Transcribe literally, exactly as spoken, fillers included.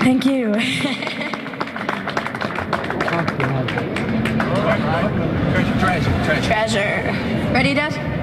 Thank you. Treasure, treasure, treasure. Treasure. Ready, Dad?